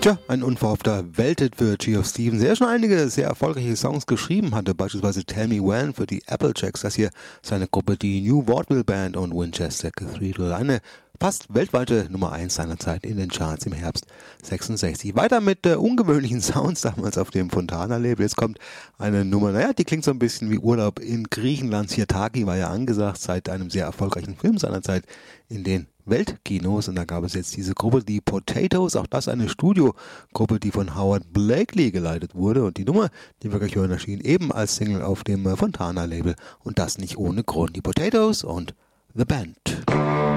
Tja, ein unverhoffter Welthit für Geoff Stevens, der schon einige sehr erfolgreiche Songs geschrieben hatte, beispielsweise Tell Me When für die Applejacks, das hier seine Gruppe, die New Vaudeville Band und Winchester Cathedral, eine fast weltweite Nummer 1 seiner Zeit in den Charts im Herbst 66. Weiter mit ungewöhnlichen Sounds damals auf dem Fontana-Label. Jetzt kommt eine Nummer, die klingt so ein bisschen wie Urlaub in Griechenland. Sirtaki war ja angesagt seit einem sehr erfolgreichen Film seiner Zeit in den Weltkinos, und da gab es jetzt diese Gruppe, die Potatoes, auch das eine Studiogruppe, die von Howard Blakely geleitet wurde, und die Nummer, die wir gleich hören, erschien eben als Single auf dem Fontana-Label, und das nicht ohne Grund. Die Potatoes und The Band.